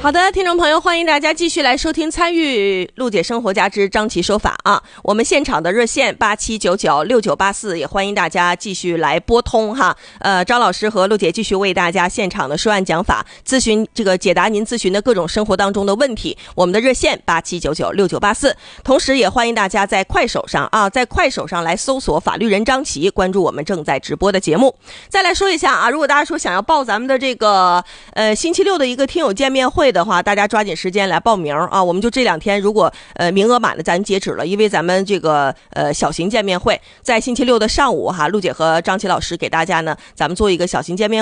好的，听众朋友，欢迎大家继续来收听参与陆姐生活家之张琪说法啊。我们现场的热线87996984，也欢迎大家继续来拨通哈。张老师和陆姐继续为大家现场的说案讲法，咨询这个解答您咨询的各种生活当中的问题。我们的热线87996984，同时也欢迎大家在快手上啊，在快手上来搜索法律人张琪，关注我们正在直播的节目。再来说一下啊，如果大家说想要报咱们的这个星期六的一个听友见面会的话，大家抓紧时间来报名啊！我们就这2天，如果名额满了，咱截止了，因为咱们这个小型见面会在星期六的上午哈，陆姐和张琪老师给大家呢，咱们做一个小型见面